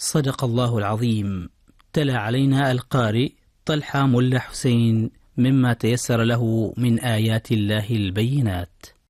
صدق الله العظيم. تلا علينا القارئ طلحة ملا حسين مما تيسر له من آيات الله البينات.